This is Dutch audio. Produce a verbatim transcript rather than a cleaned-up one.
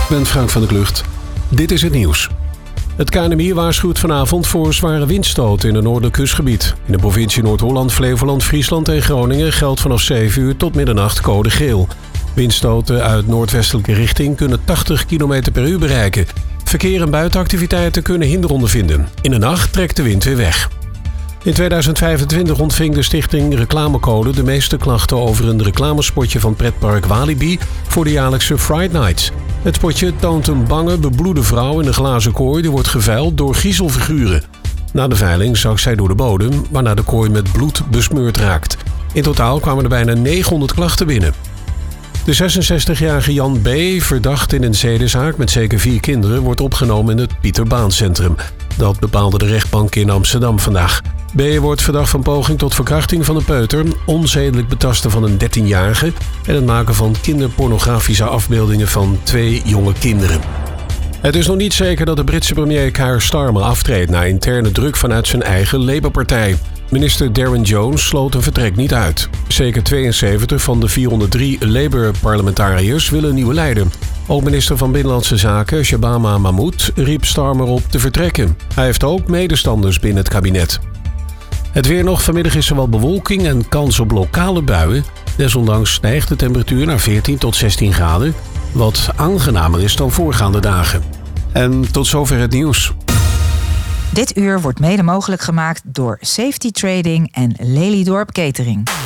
ben Frank van der Klucht. Dit is het nieuws. Het K N M I waarschuwt vanavond voor zware windstoten in het noordelijk kustgebied. In de provincie Noord-Holland, Flevoland, Friesland en Groningen geldt vanaf zeven uur tot middernacht code geel. Windstoten uit noordwestelijke richting kunnen tachtig kilometer per uur bereiken. Verkeer en buitenactiviteiten kunnen hinder ondervinden. In de nacht trekt de wind weer weg. In tweeduizend vijfentwintig ontving de stichting Reclamecode de meeste klachten over een reclamespotje van pretpark Walibi voor de jaarlijkse Fright Nights. Het spotje toont een bange, bebloede vrouw in een glazen kooi die wordt geveild door griezelfiguren. Na de veiling zak zij door de bodem, waarna de kooi met bloed besmeurd raakt. In totaal kwamen er bijna negenhonderd klachten binnen. De zesenzestigjarige Jan B., verdacht in een zedenzaak met zeker vier kinderen, wordt opgenomen in het Pieter Baan Centrum. Dat bepaalde de rechtbank in Amsterdam vandaag. B. wordt verdacht van poging tot verkrachting van een peuter, onzedelijk betasten van een dertienjarige en het maken van kinderpornografische afbeeldingen van twee jonge kinderen. Het is nog niet zeker dat de Britse premier Keir Starmer aftreedt na interne druk vanuit zijn eigen Labour-partij. Minister Darren Jones sloot een vertrek niet uit. Zeker tweeënzeventig van de vierhonderddrie Labour-parlementariërs willen een nieuwe leider. Ook minister van Binnenlandse Zaken Shabana Mahmood riep Starmer op te vertrekken. Hij heeft ook medestanders binnen het kabinet. Het weer nog. Vanmiddag is er wat bewolking en kans op lokale buien. Desondanks stijgt de temperatuur naar veertien tot zestien graden. Wat aangenamer is dan voorgaande dagen. En tot zover het nieuws. Dit uur wordt mede mogelijk gemaakt door Safety Trading en Lelydorp Catering.